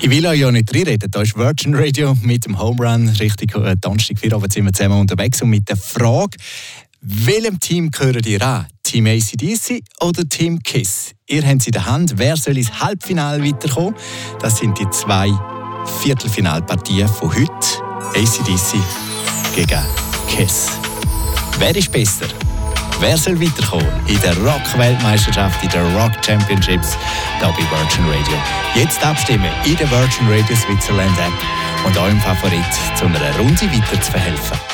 Ich will euch ja nicht reinreden. Da ist Virgin Radio mit dem Home Run. Richtig, Donnerstag 4 Uhr sind wir zusammen unterwegs. Und mit der Frage, welchem Team gehört ihr an? Team AC/DC oder Team KISS? Ihr habt es in der Hand. Wer soll ins Halbfinale weiterkommen? Das sind die 2 Viertelfinalpartien von heute. AC/DC gegen KISS. Wer ist besser? Wer soll weiterkommen in der Rock-Weltmeisterschaft, in der Rock-Championships, hier bei Virgin Radio? Jetzt abstimmen in der Virgin Radio Switzerland App und eurem Favorit zu einer Runde weiter zu verhelfen.